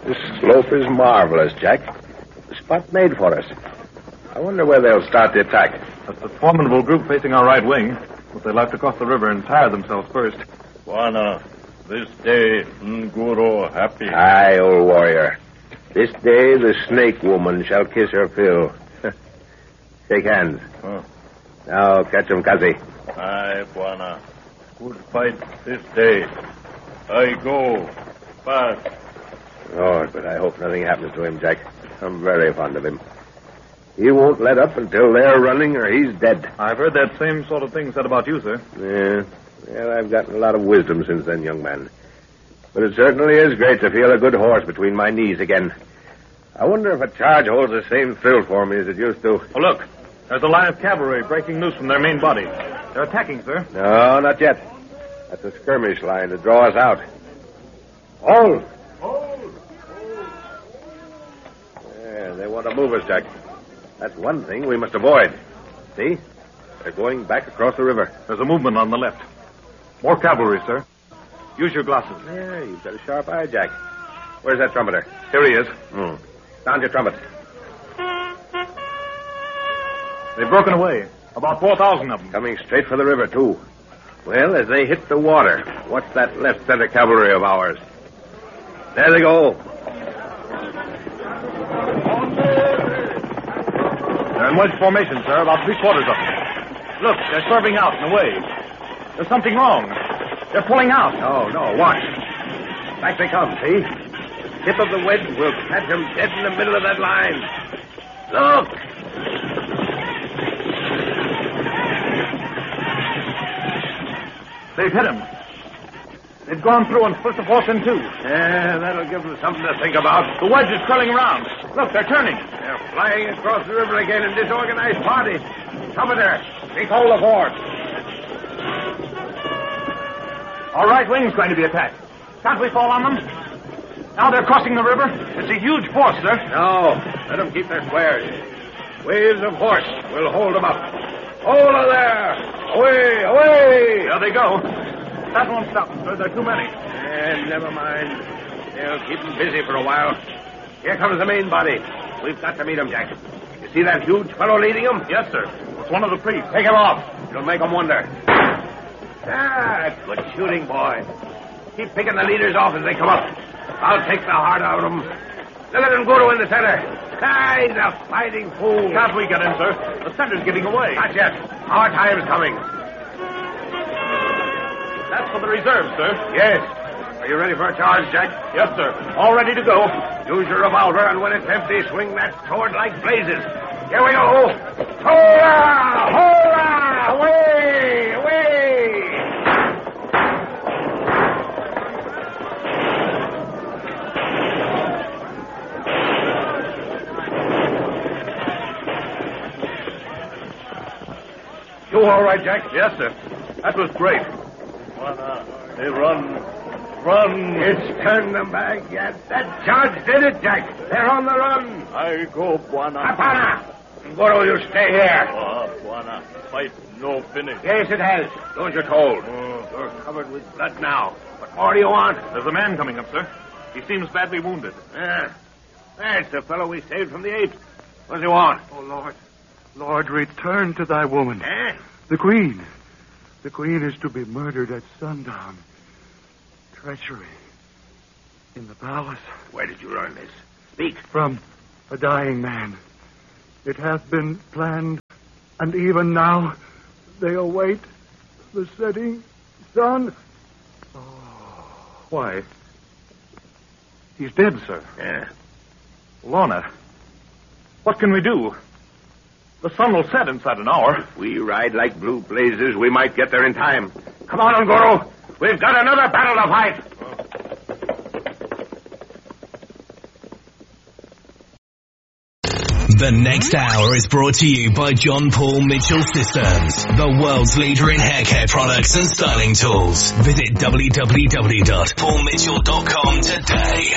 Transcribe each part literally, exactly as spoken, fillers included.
This slope is marvelous, Jack. The spot made for us. I wonder where they'll start the attack. That's a formidable group facing our right wing. But they'll have to cross the river and tire themselves first. Bwana, this day, Nguro happy. Aye, old warrior. This day the snake woman shall kiss her fill. Shake hands. Huh. Now catch him, Kazi. Aye, Bwana. Good fight this day. I go. Fast. Lord, but I hope nothing happens to him, Jack. I'm very fond of him. He won't let up until they're running or he's dead. I've heard that same sort of thing said about you, sir. Yeah. Well, I've gotten a lot of wisdom since then, young man. But it certainly is great to feel a good horse between my knees again. I wonder if a charge holds the same thrill for me as it used to. Oh, look. There's a line of cavalry breaking loose from their main body. They're attacking, sir. No, not yet. That's a skirmish line to draw us out. Hold! Hold! Yeah, they want to move us, Jack. That's one thing we must avoid. See? They're going back across the river. There's a movement on the left. More cavalry, sir. Use your glasses. Yeah, you've got a sharp eye, Jack. Where's that trumpeter? Here he is. Hmm. Sound your trumpet. They've broken away. About four thousand of them. Coming straight for the river, too. Well, as they hit the water, what's that left center cavalry of ours? There they go. They're in wedge formation, sir, about three quarters of them. Look, they're swerving out and away. There's something wrong. They're pulling out. No, no, watch. Back they come, see? The tip of the wedge will catch them dead in the middle of that line. Look! They've hit him. They've gone through and split the horse in two. Yeah, that'll give them something to think about. The wedge is curling around. Look, they're turning. They're flying across the river again in disorganized parties. Cover there. Take hold of horse. Our right wing's going to be attacked. Can't we fall on them? Now they're crossing the river. It's a huge force, sir. No, let them keep their squares. Waves of horse will hold them up. Hold her there! Away, away! There they go. That won't stop them, sir. There are too many. And never mind. They'll keep them busy for a while. Here comes the main body. We've got to meet them, Jack. You see that huge fellow leading them? Yes, sir. It's one of the priests. Take him off. It'll make them wonder. Ah, good shooting, boy. Keep picking the leaders off as they come up. I'll take the heart out of them. Look at Nguro in the center. Ah, he's a fighting fool. Can't we get in, sir? The center's giving away. Not yet. Our time's coming. That's for the reserve, sir. Yes. Are you ready for a charge, Jack? Yes, sir. All ready to go. Use your revolver, and when it's empty, swing that sword like blazes. Here we go. Hola! Hola! Away! Away! You all right, Jack? Yes, sir. That was great. Bwana, they run. Run. It's turned them back yet. That charge did it, Jack. They're on the run. I go, Bwana. Hapana! Nguro, you stay here. Ah, Bwana. Fight no finish. Yes, it has. Don't you told? Oh. You're covered with blood now. What more do you want? There's a man coming up, sir. He seems badly wounded. Yeah. That's the fellow we saved from the apes. What does he want? Oh, Lord. Lord, return to thy woman. Eh? The queen. The queen is to be murdered at sundown. Treachery. In the palace. Where did you learn this? Speak. From a dying man. It hath been planned, and even now they await the setting sun. Oh. Why? He's dead, sir. Yeah. Lorna, what can we do? The sun will set inside an hour. If we ride like blue blazes, we might get there in time. Come on, Nguro. We've got another battle to fight. The next hour is brought to you by John Paul Mitchell Systems, the world's leader in hair care products and styling tools. Visit w w w dot paul mitchell dot com today.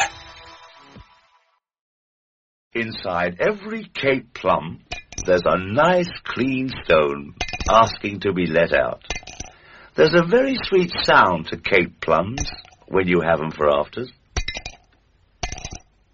Inside every Cape plum, there's a nice clean stone asking to be let out. There's a very sweet sound to Cape plums when you have them for afters.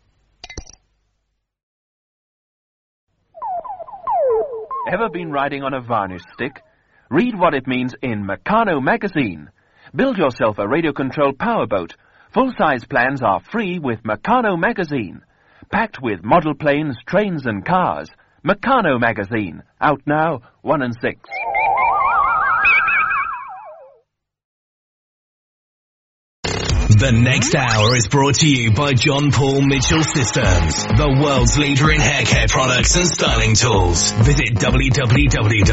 Ever been riding on a varnish stick? Read what it means in Meccano magazine. Build yourself a radio-controlled powerboat. Full-size plans are free with Meccano magazine. Packed with model planes, trains and cars. Meccano magazine. Out now, one and six. The next hour is brought to you by John Paul Mitchell Systems, the world's leader in hair care products and styling tools. Visit w w w